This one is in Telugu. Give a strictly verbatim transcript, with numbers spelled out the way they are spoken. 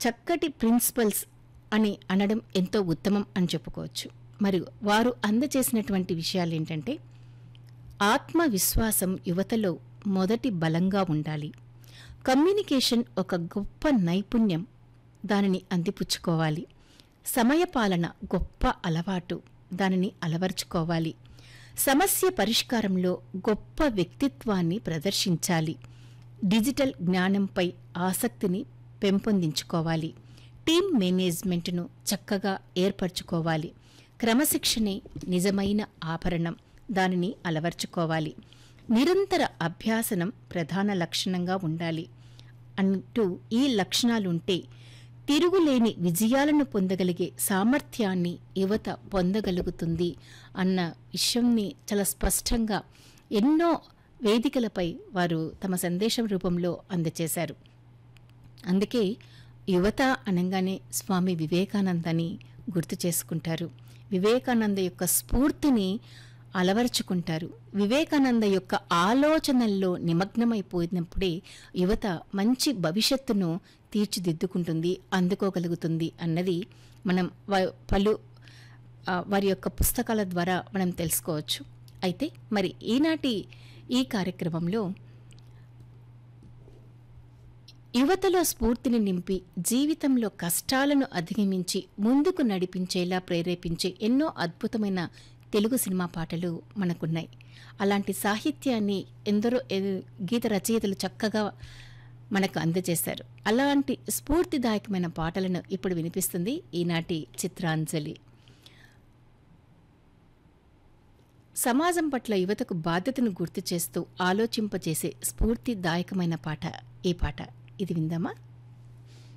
చక్కటి ప్రిన్సిపల్స్ అని అనడం ఎంతో ఉత్తమం అని చెప్పుకోవచ్చు. మరి వారు అందచేసినటువంటి విషయాలు ఏంటంటే, ఆత్మవిశ్వాసం యువతలో మొదటి బలంగా ఉండాలి. కమ్యూనికేషన్ ఒక గొప్ప నైపుణ్యం, దానిని అందిపుచ్చుకోవాలి. సమయపాలన గొప్ప అలవాటు, దానిని అలవర్చుకోవాలి. సమస్య పరిష్కారంలో గొప్ప వ్యక్తిత్వాన్ని ప్రదర్శించాలి. డిజిటల్ జ్ఞానంపై ఆసక్తిని పెంపొందించుకోవాలి. టీమ్ మేనేజ్మెంట్ను చక్కగా ఏర్పరచుకోవాలి. క్రమశిక్షణే నిజమైన ఆభరణం, దానిని అలవర్చుకోవాలి. నిరంతర అభ్యాసనం ప్రధాన లక్షణంగా ఉండాలి అంటూ ఈ లక్షణాలుంటే తిరుగులేని విజయాలను పొందగలిగే సామర్థ్యాన్ని యువత పొందగలుగుతుంది అన్న విషయంని చాలా స్పష్టంగా ఎన్నో వేదికలపై వారు తమ సందేశం రూపంలో అందచేశారు. అందుకే యువత అనగానే స్వామి వివేకానందని గుర్తు చేసుకుంటారు. వివేకానంద యొక్క స్ఫూర్తిని అలవర్చుకుంటారు. వివేకానంద యొక్క ఆలోచనల్లో నిమగ్నమైపోయినప్పుడే యువత మంచి భవిష్యత్తును తీర్చిదిద్దుకుంటుంది, అందుకోగలుగుతుంది అన్నది మనం పలు వారి యొక్క పుస్తకాల ద్వారా మనం తెలుసుకోవచ్చు. అయితే మరి ఈనాటి ఈ కార్యక్రమంలో యువతలో స్ఫూర్తిని నింపి జీవితంలో కష్టాలను అధిగమించి ముందుకు నడిపించేలా ప్రేరేపించే ఎన్నో అద్భుతమైన తెలుగు సినిమా పాటలు మనకున్నాయి. అలాంటి సాహిత్యాన్ని ఎందరో గీత రచయితలు చక్కగా మనకు అందజేశారు. అలాంటి స్ఫూర్తిదాయకమైన పాటలను ఇప్పుడు వినిపిస్తుంది ఈనాటి చిత్రాంజలి. సమాజం పట్ల యువతకు బాధ్యతను గుర్తు చేస్తూ ఆలోచింపచేసే స్ఫూర్తిదాయకమైన పాట ఈ పాట. ఇది విందామా?